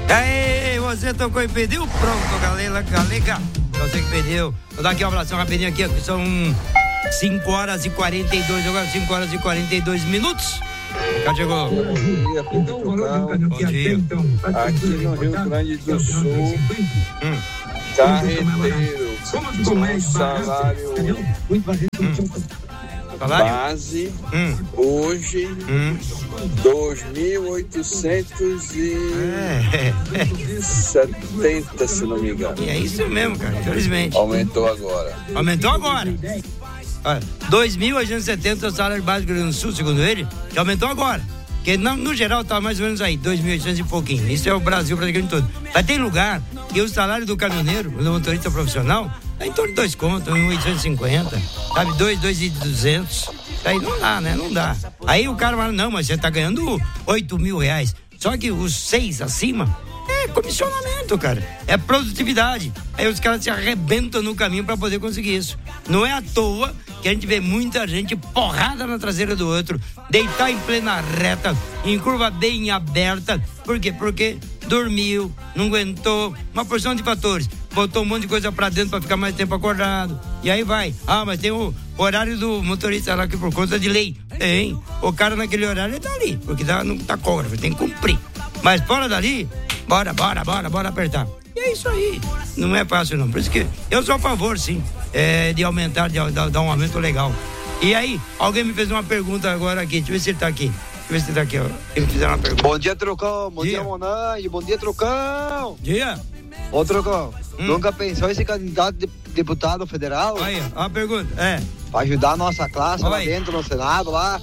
Aí, você tocou e pediu? Pronto, galega. Você que pediu. Vou dar aqui uma abração rapidinho aqui, que são 5 horas e 42, agora 5 horas e 42 minutos. Já chegou. Bom dia. Bom dia. Aqui no Rio Grande do Sul, carreteiro com salário base hoje 2.870, se não me engano. E é isso mesmo, cara, infelizmente. Aumentou agora. Olha, 2.870 é o salário básico do Rio Grande do Sul, segundo ele, que aumentou agora. Porque no geral tá mais ou menos aí, 2.800 e pouquinho. Isso é o Brasil praticamente todo. Mas tem lugar que o salário do caminhoneiro, do motorista profissional, tá em torno de 2 contos, 1.850, sabe, 2.200. Aí não dá, né? Não dá. Aí o cara fala, não, mas você tá ganhando 8 mil reais. Só que os 6 acima é comissionamento, cara. É produtividade. Aí os caras se arrebentam no caminho pra poder conseguir isso. Não é à toa que a gente vê muita gente porrada na traseira do outro, deitar em plena reta, em curva bem aberta. Por quê? Porque dormiu, não aguentou, uma porção de fatores. Botou um monte de coisa pra dentro pra ficar mais tempo acordado. E aí vai. Ah, mas tem o horário do motorista lá que por conta de lei. Tem. O cara naquele horário ele tá ali, porque não tá cobra, tem que cumprir. Mas fora dali, bora apertar. E é isso aí. Não é fácil não. Por isso que eu sou a favor, sim, de aumentar, de dar um aumento legal. E aí, alguém me fez uma pergunta agora aqui. Deixa eu ver se ele tá aqui. Ó. Ele me fizeram uma pergunta. Bom dia, Trocão. Bom dia, Monange. Bom dia, Trocão. Dia. Ô, Trocão, nunca pensou em ser candidato de deputado federal? Aí, ó, a pergunta. Pra ajudar a nossa classe lá dentro, no Senado, lá.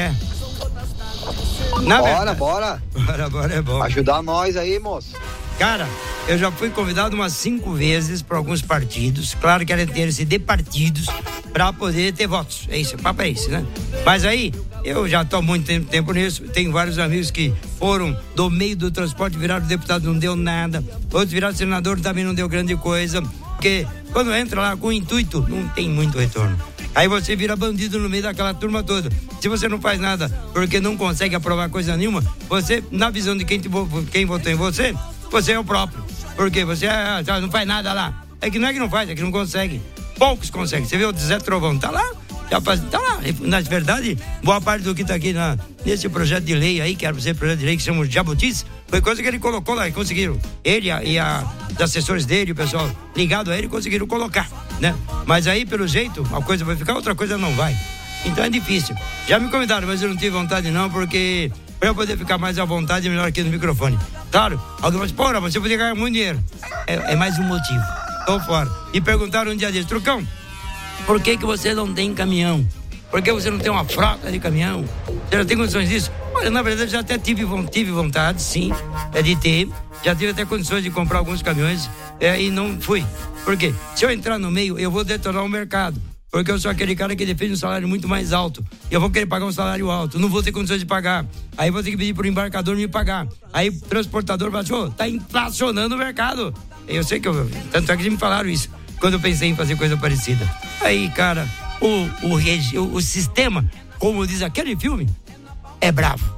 Bora é bom. Ajudar nós aí, moço. Cara, eu já fui convidado umas 5 vezes para alguns partidos. Claro que era interesse de partidos para poder ter votos. É isso, o papo é esse, né? Mas aí, eu já estou há muito tempo nisso. Tenho vários amigos que foram do meio do transporte, viraram deputado, não deu nada. Outros viraram senador, também não deu grande coisa. Porque quando entra lá com o intuito, não tem muito retorno. Aí você vira bandido no meio daquela turma toda. Se você não faz nada porque não consegue aprovar coisa nenhuma, você, na visão de quem votou em você, você é o próprio. Porque você não faz nada lá. É que não faz, é que não consegue. Poucos conseguem. Você vê o Zé Trovão, tá lá. Tá lá. Na verdade, boa parte do que tá aqui nesse projeto de lei aí, que era pra ser projeto de lei que chama de Jabutis, foi coisa que ele colocou lá e conseguiram. Ele e os assessores dele, o pessoal ligado a ele, conseguiram colocar, né? Mas aí, pelo jeito, uma coisa vai ficar, outra coisa não vai. Então é difícil. Já me convidaram, mas eu não tive vontade não, porque pra eu poder ficar mais à vontade, é melhor aqui no microfone. Claro, alguém vai dizer, porra, você podia ganhar muito dinheiro. É mais um motivo. Tô fora. E perguntaram um dia desse, Trucão, por que você não tem caminhão? Por que você não tem uma frota de caminhão? Você não tem condições disso? Olha, na verdade, já até tive vontade, sim, de ter. Já tive até condições de comprar alguns caminhões e não fui. Por quê? Se eu entrar no meio, eu vou detonar o mercado. Porque eu sou aquele cara que defende um salário muito mais alto. Eu vou querer pagar um salário alto, não vou ter condições de pagar. Aí vou ter que pedir pro embarcador me pagar. Aí o transportador vai dizer, tá inflacionando o mercado. Eu sei que tanto é que me falaram isso quando eu pensei em fazer coisa parecida. Aí, cara, o sistema, como diz aquele filme, é bravo.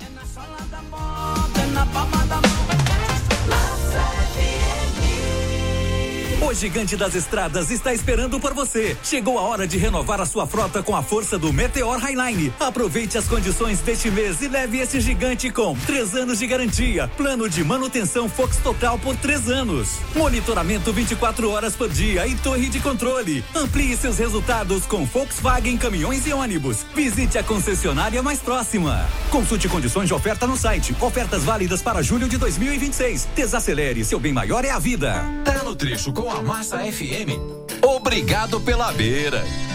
O Gigante das Estradas está esperando por você. Chegou a hora de renovar a sua frota com a força do Meteor Highline. Aproveite as condições deste mês e leve esse gigante com 3 anos de garantia, plano de manutenção Fox Total por 3 anos, monitoramento 24 horas por dia e torre de controle. Amplie seus resultados com Volkswagen Caminhões e Ônibus. Visite a concessionária mais próxima. Consulte condições de oferta no site. Ofertas válidas para julho de 2026. Desacelere, seu bem maior é a vida. Tá no trecho com a Massa FM. Obrigado pela beira.